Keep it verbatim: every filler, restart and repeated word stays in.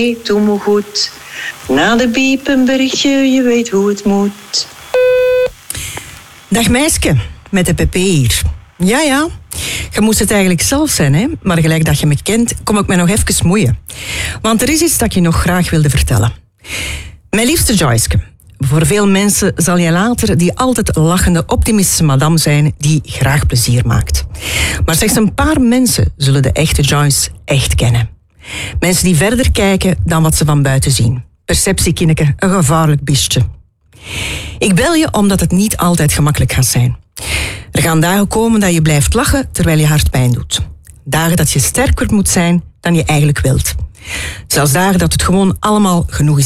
doe me goed. Na de biep een berichtje, je weet hoe het moet. Dag meisje, met de Pepe hier. Ja, ja, je moest het eigenlijk zelf zijn, hè? Maar gelijk dat je me kent, kom ik me nog even moeien. Want er is iets dat ik je nog graag wilde vertellen. Mijn liefste Joyske, voor veel mensen zal je later die altijd lachende, optimistische madame zijn die graag plezier maakt. Maar slechts een paar mensen zullen de echte Joyce echt kennen. Mensen die verder kijken dan wat ze van buiten zien. Perceptiekinneke, een gevaarlijk beestje. Ik bel je omdat het niet altijd gemakkelijk gaat zijn. Er gaan dagen komen dat je blijft lachen terwijl je hart pijn doet. Dagen dat je sterker moet zijn dan je eigenlijk wilt. Zelfs dagen dat het gewoon allemaal genoeg is.